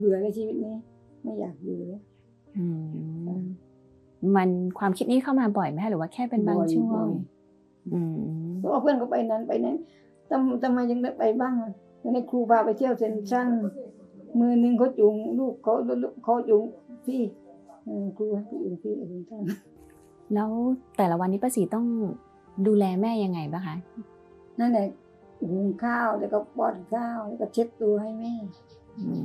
เบื่อในชีวิตนี้ไม่อยากอยู่เลยอืมมันความคิดนี้เข้ามาบ่อยไหมคะหรือว่าแค่เป็นบางช่วบ่งอยอืมเพราะว่าเพื่อนเขาไปนั้นไปนั้นทำไมยังได้ไปบ้างอะในครูพาไปเที่ยวเซ็นทรัลมือหนึ่งเขาจูงลูกเขาจูงพี่ครูให้ไปจูงพี่ไปเซ็นทรัลแล้วแต่ละวันนี้ป้าศรีต้องดูแลแม่ยังไงบ้างคะนั่นแหละหุงข้าวแล้วก็ป้อนข้าวแล้วก็เช็ดตัวให้แม่อืม